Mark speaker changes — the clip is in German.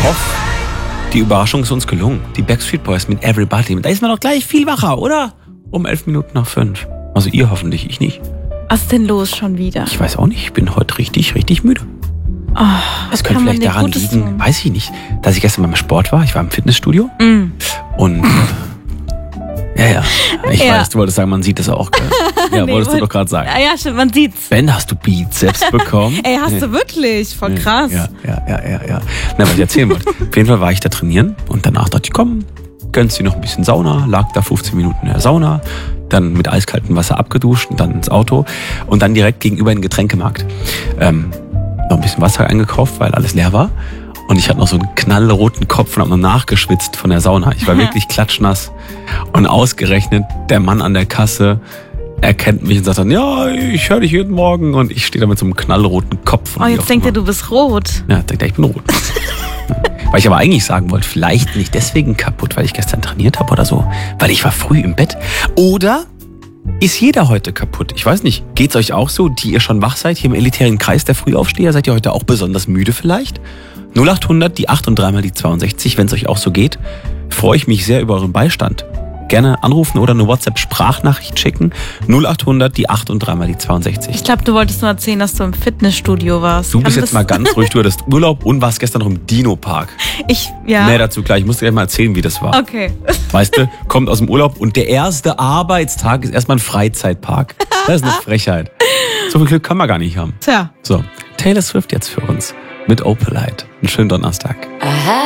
Speaker 1: hoffe, die Überraschung ist uns gelungen. Die Backstreet Boys mit Everybody. Da ist man doch gleich viel wacher, oder? Um 11:11. Also ihr hoffentlich, ich nicht.
Speaker 2: Was ist denn los schon wieder?
Speaker 1: Ich weiß auch nicht, ich bin heute richtig, richtig müde.
Speaker 2: Oh,
Speaker 1: das könnte vielleicht daran liegen, weiß ich nicht, dass ich gestern beim Sport war. Ich war im Fitnessstudio. Und ich weiß, du wolltest sagen, man sieht das auch. Ja,
Speaker 2: Nee,
Speaker 1: wolltest du doch gerade sagen.
Speaker 2: Ja, stimmt, man sieht's.
Speaker 1: Ben, hast du Bizeps bekommen?
Speaker 2: Ey, hast du wirklich? Voll krass.
Speaker 1: Ja. Na, was ich erzählen wollte. Auf jeden Fall war ich da trainieren und danach dachte ich, komm, gönnst dir noch ein bisschen Sauna, lag da 15 Minuten in der Sauna, dann mit eiskaltem Wasser abgeduscht und dann ins Auto und dann direkt gegenüber in den Getränkemarkt. Noch ein bisschen Wasser eingekauft, weil alles leer war. Und ich hatte noch so einen knallroten Kopf und habe noch nachgeschwitzt von der Sauna. Ich war wirklich klatschnass. Und ausgerechnet, der Mann an der Kasse erkennt mich und sagt dann, ja, ich höre dich jeden Morgen. Und ich stehe da mit so einem knallroten Kopf.
Speaker 2: Oh, jetzt denkt er, du bist rot.
Speaker 1: Ja, denkt er, ich bin rot. Weil ich aber eigentlich sagen wollte, vielleicht bin ich deswegen kaputt, weil ich gestern trainiert habe oder so. Weil ich war früh im Bett. Oder ist jeder heute kaputt? Ich weiß nicht. Geht's euch auch so, die ihr schon wach seid, hier im elitären Kreis der Frühaufsteher? Seid ihr heute auch besonders müde vielleicht? 0800, die 8 und 3 mal die 62, wenn es euch auch so geht, freue ich mich sehr über euren Beistand. Gerne anrufen oder eine WhatsApp-Sprachnachricht schicken. 0800, die 8 und 3 mal die 62.
Speaker 2: Ich glaube, du wolltest nur erzählen, dass du im Fitnessstudio warst.
Speaker 1: Du bist jetzt mal ganz ruhig, du hattest Urlaub und warst gestern noch im Dino-Park.
Speaker 2: Ja.
Speaker 1: Mehr dazu gleich. Ich muss dir gleich mal erzählen, wie das war.
Speaker 2: Okay.
Speaker 1: Weißt du, kommt aus dem Urlaub und der erste Arbeitstag ist erstmal ein Freizeitpark. Das ist eine Frechheit. So viel Glück kann man gar nicht haben.
Speaker 2: Tja.
Speaker 1: So, Taylor Swift jetzt für uns mit Opalite. Einen schönen Donnerstag.